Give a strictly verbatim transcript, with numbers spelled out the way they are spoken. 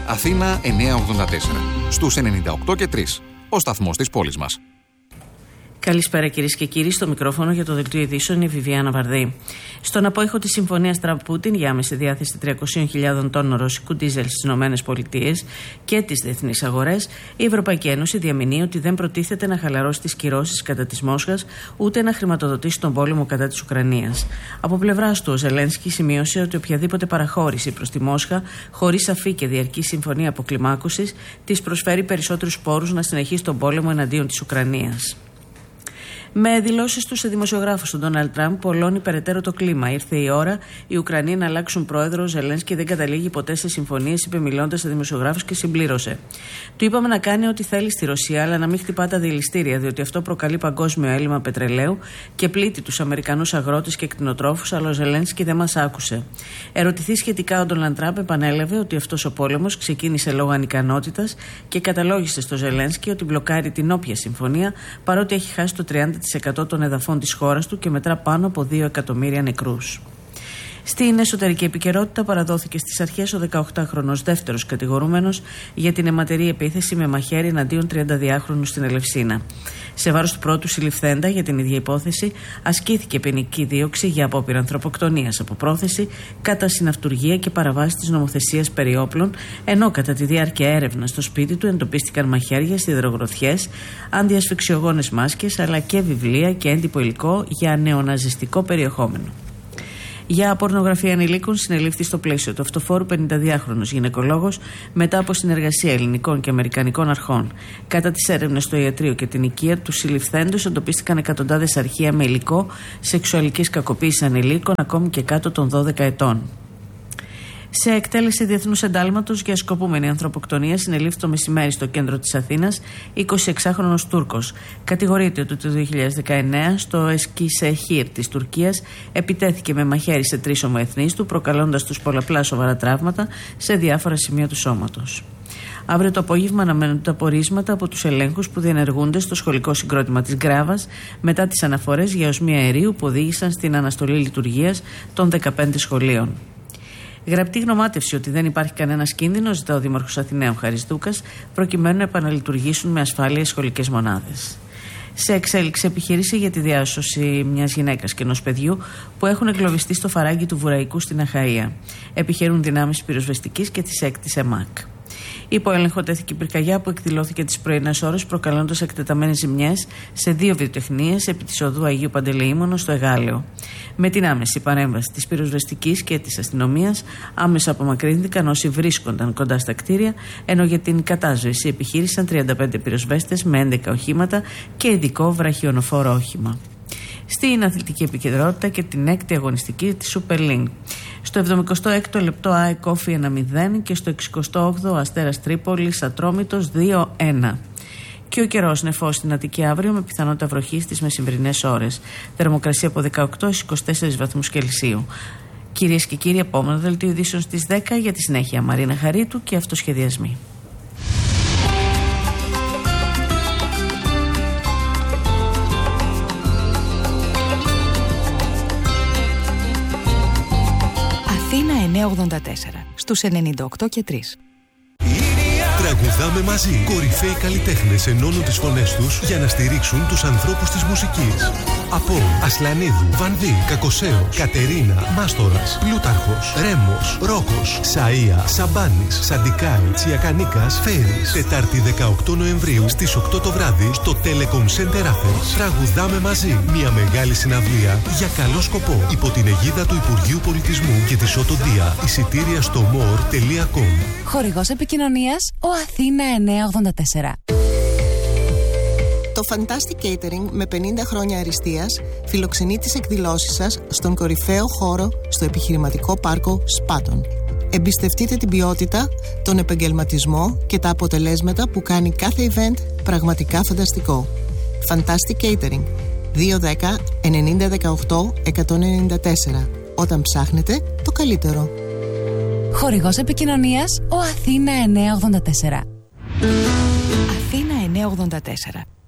Αθήνα εννιακόσια ογδόντα τέσσερα. Στους ενενήντα οκτώ και τρία. Ο σταθμός της πόλης μας. Καλησπέρα κυρίες και κύριοι. Στο μικρόφωνο για το δελτίο ειδήσεων η Βιβιάνα Βαρδή. Στον απόϊχο της συμφωνίας Τραμπ-Πούτιν για άμεση διάθεση τριακόσιες χιλιάδες τόνων ρωσικού ντίζελ στις ΗΠΑ και τις διεθνείς αγορές, η Ευρωπαϊκή Ένωση διαμηνύει ότι δεν προτίθεται να χαλαρώσει τις κυρώσεις κατά της Μόσχας ούτε να χρηματοδοτήσει τον πόλεμο κατά της Ουκρανίας. Από πλευράς του, ο Ζελένσκι σημείωσε ότι οποιαδήποτε παραχώρηση προς τη Μόσχα, χωρίς σαφή και διαρκή συμφωνία αποκλιμάκωσης, της προσφέρει περισσότερους πόρους να συνεχίσει τον πόλεμο εναντίον της Ουκρανίας. Με δηλώσεις του σε δημοσιογράφους του Ντόναλντ Τραμπ, πολλώνει περαιτέρω το κλίμα. Ήρθε η ώρα οι Ουκρανοί να αλλάξουν πρόεδρο. Ο Ζελένσκι δεν καταλήγει ποτέ σε συμφωνίες, είπε μιλώντας σε δημοσιογράφους και συμπλήρωσε. Του είπαμε να κάνει ό,τι θέλει στη Ρωσία, αλλά να μην χτυπά τα δηληστήρια, διότι αυτό προκαλεί παγκόσμιο έλλειμμα πετρελαίου και πλήττει τους Αμερικανούς αγρότες και κτηνοτρόφους, αλλά ο Ζελένσκι δεν μας άκουσε. Ερωτηθεί σχετικά, ο Ντόναλντ Τραμπ επανέλαβε ότι αυτός ο πόλεμος ξεκίνησε λόγω ανικανότητας και καταλόγισε στο Ζελένσκι ότι μπλοκάρει την όποια συμφωνία, παρότι έχει χάσει το τριάντα τοις εκατό των εδαφών της χώρας του και μετρά πάνω από δύο εκατομμύρια νεκρούς. Στην εσωτερική επικαιρότητα παραδόθηκε στις αρχές ο δεκαοκτάχρονος δεύτερος κατηγορούμενος για την αιματερή επίθεση με μαχαίρι εναντίον τριανταδυάχρονου στην Ελευσίνα. Σε βάρος του πρώτου συλληφθέντα για την ίδια υπόθεση ασκήθηκε ποινική δίωξη για απόπειρα ανθρωποκτονίας από πρόθεση, κατά συναυτουργία και παραβάση της νομοθεσίας περί όπλων, ενώ κατά τη διάρκεια έρευνας στο σπίτι του εντοπίστηκαν μαχαίρια, σιδερογροθιές, αντιασφυξιογόνες μάσκες αλλά και βιβλία και έντυπο υλικό για νεοναζιστικό περιεχόμενο. Για πορνογραφία ανηλίκων συνελήφθη στο πλαίσιο του αυτοφόρου πενηνταδυάχρονος γυναικολόγος μετά από συνεργασία ελληνικών και αμερικανικών αρχών. Κατά τις έρευνες στο ιατρείο και την οικία του συλληφθέντος εντοπίστηκαν εκατοντάδες αρχεία με υλικό σεξουαλικής κακοποίησης ανηλίκων ακόμη και κάτω των δώδεκα ετών. Σε εκτέλεση διεθνούς εντάλματος για σκοπούμενη ανθρωποκτονία συνελήφθη το μεσημέρι στο κέντρο της Αθήνας εικοσιεξάχρονος Τούρκος. Κατηγορείται ότι το δύο χιλιάδες δεκαεννέα στο Εσκισεχήρ της Τουρκίας επιτέθηκε με μαχαίρι σε τρεις ομοεθνείς του, προκαλώντας τους πολλαπλά σοβαρά τραύματα σε διάφορα σημεία του σώματος. Αύριο το απόγευμα αναμένονται τα πορίσματα από τους ελέγχους που διενεργούνται στο σχολικό συγκρότημα της Γκράβας μετά τις αναφορές για οσμία αερίου που οδήγησαν στην αναστολή λειτουργίας των δεκαπέντε σχολείων. Γραπτή γνωμάτευση ότι δεν υπάρχει κανένας κίνδυνος ζητά ο Δήμαρχος Αθηναίων Χαρίς Δούκας, προκειμένου να επαναλειτουργήσουν με ασφάλεια σχολικές μονάδες. Σε εξέλιξη επιχείρηση για τη διάσωση μιας γυναίκας και ενός παιδιού που έχουν εγκλωβιστεί στο φαράγγι του Βουραϊκού στην Αχαΐα. Επιχειρούν δυνάμεις πυροσβεστικής και της έκτης ΕΜΑΚ. Υπό έλεγχο τέθηκε η πυρκαγιά που εκδηλώθηκε τις πρωινές ώρες, προκαλώντας εκτεταμένες ζημιές σε δύο βιοτεχνίες επί της οδού Αγίου Παντελεήμονο στο Εγάλεο. Με την άμεση παρέμβαση της πυροσβεστικής και της αστυνομίας, άμεσα απομακρύνθηκαν όσοι βρίσκονταν κοντά στα κτίρια, ενώ για την κατάσβεση επιχείρησαν τριάντα πέντε πυροσβέστες με έντεκα οχήματα και ειδικό βραχιονοφόρο όχημα. Στην αθλητική επικεντρότητα και την έκτη αγωνιστική της Super League. Στο εβδομηκοστό έκτο λεπτό ΑΕΚ Όφη ένα μηδέν και στο εξηκοστό όγδοο Αστέρας Τρίπολης Ατρόμητος δύο ένα. Και ο καιρός νεφός στην Αττική αύριο με πιθανότητα βροχή στις μεσημβρινές ώρες. Θερμοκρασία από δεκαοκτώ έως είκοσι τέσσερις βαθμούς Κελσίου. Κυρίες και κύριοι, επόμενο δελτίο ειδήσεων στις δέκα για τη συνέχεια. Μαρίνα Χαρίτου και αυτοσχεδιασμοί. Αθήνα εννιακόσια ογδόντα τέσσερα στους ενενήντα οκτώ και τρία. Τραγουδάμε μαζί. Κορυφαίοι καλλιτέχνες ενώνουν τις φωνές τους για να στηρίξουν τους ανθρώπους της μουσικής. Από Ασλανίδου, Βανδύ, Κακοσέος, Κατερίνα, Μάστορας, Πλούταρχος, Ρέμος, Ρόκος, Σαΐα, Σαμπάνης, Σαντικάη, Τσιακανίκας, Φέρης. Τετάρτη δεκαοκτώ Νοεμβρίου στις οκτώ το βράδυ στο Telecom Center Athens. Τραγουδάμε μαζί. Μια μεγάλη συναυλία για καλό σκοπό. Υπό την αιγίδα του Υπουργείου Πολιτισμού και της Οτοντία. Εισιτήρια στο more τελεία com. Χορηγός επικοινωνίας ο Αθήνα εννιακόσια ογδόντα τέσσερα. Το Fantastic Catering με πενήντα χρόνια αριστείας φιλοξενεί τις εκδηλώσεις σας στον κορυφαίο χώρο στο επιχειρηματικό πάρκο Σπάτων. Εμπιστευτείτε την ποιότητα, τον επαγγελματισμό και τα αποτελέσματα που κάνει κάθε event πραγματικά φανταστικό. Fantastic Catering δύο ένα μηδέν ενενήντα δεκαοκτώ εκατόν ενενήντα τέσσερα. Όταν ψάχνετε το καλύτερο. Χορηγός επικοινωνίας ο Αθήνα εννιακόσια ογδόντα τέσσερα. Αθήνα εννιακόσια ογδόντα τέσσερα.